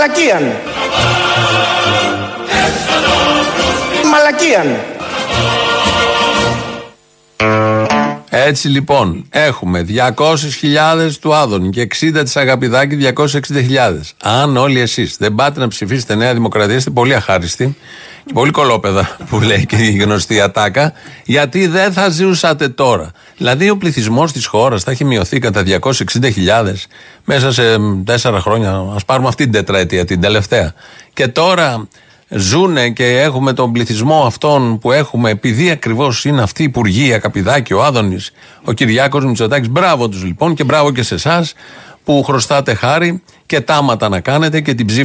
Μαλακίαν. Μαλακίαν. Έτσι λοιπόν έχουμε 200.000 του Άδωνη και 60 της Αγαπηδάκη, 260.000. Αν όλοι εσείς δεν πάτε να ψηφίσετε Νέα Δημοκρατία, είστε πολύ αχάριστοι και πολύ κολόπεδα, που λέει και η γνωστή ατάκα, γιατί δεν θα ζούσατε τώρα. Δηλαδή ο πληθυσμός της χώρας θα έχει μειωθεί κατά 260.000 μέσα σε 4 χρόνια. Ας πάρουμε αυτή την τετραετία, την τελευταία. Και τώρα ζουνε και έχουμε τον πληθυσμό αυτόν που έχουμε, επειδή ακριβώς είναι αυτοί οι υπουργοί, Αγαπηδάκη, ο Άδωνης, ο Κυριάκος Μητσοτάκης. Μπράβο τους λοιπόν και μπράβο και σε εσάς που χρωστάτε χάρη και τάματα να κάνετε και την ψήφο